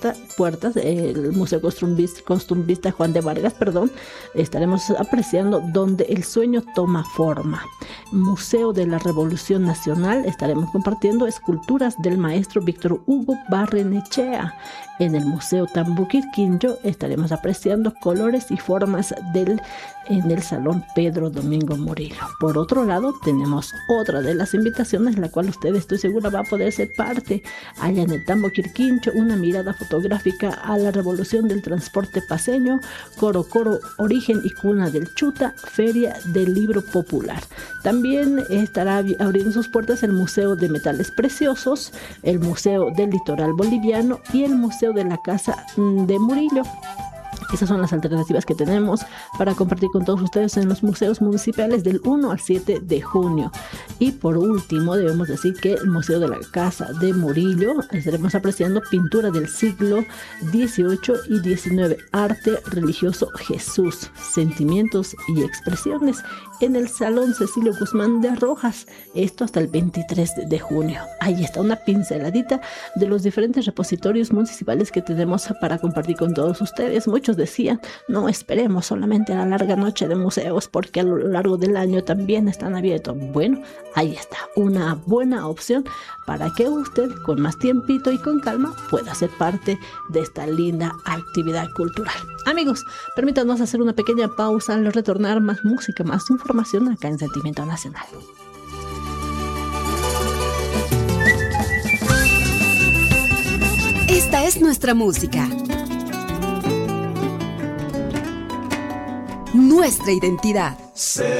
puertas, el Museo Costumbrista Juan de Vargas, estaremos apreciando Donde el sueño toma forma. Museo de la Revolución Nacional, estaremos compartiendo esculturas del maestro Víctor Hugo Barrenechea. En el Museo Tambuquirquincho estaremos apreciando colores y formas en el Salón Pedro Domingo Murillo. Por otro lado, tenemos otra de las invitaciones, la cual usted, estoy segura, va a poder ser parte. Allá en el Tambuquirquincho, una mirada fotográfica a la revolución del transporte paceño, Coro Coro, origen y cuna del Chuta, Feria del Libro Popular. También estará abriendo sus puertas el Museo de Metales Preciosos, el Museo del Litoral Boliviano y el Museo de la Casa de Murillo. Esas son las alternativas que tenemos para compartir con todos ustedes en los museos municipales del 1 al 7 de junio. Y por último, debemos decir que el Museo de la Casa de Murillo estaremos apreciando pintura del siglo XVIII y XIX, arte religioso Jesús, sentimientos y expresiones, en el Salón Cecilio Guzmán de Rojas, esto hasta el 23 de junio. Ahí está una pinceladita de los diferentes repositorios municipales que tenemos para compartir con todos ustedes. Muchos decían, no esperemos solamente a la larga noche de museos porque a lo largo del año también están abiertos. Bueno, ahí está, una buena opción para que usted con más tiempito y con calma pueda ser parte de esta linda actividad cultural. Amigos, permítanos hacer una pequeña pausa al retornar. Más música, más información acá en Sentimiento Nacional. Esta es nuestra música, nuestra identidad.